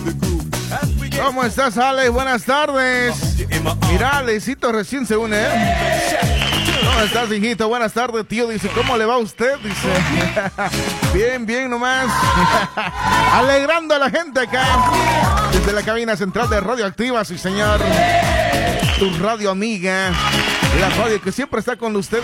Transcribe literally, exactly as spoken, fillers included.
¿Cómo estás, Ale? Buenas tardes. Mira, Alecito recién se une, ¿eh? ¿Cómo estás, hijito? Buenas tardes, tío. Dice, ¿cómo le va a usted? Dice, bien, bien nomás. Alegrando a la gente acá. Desde la cabina central de Radioactiva, sí, señor. Tu radio amiga. La radio que siempre está con usted.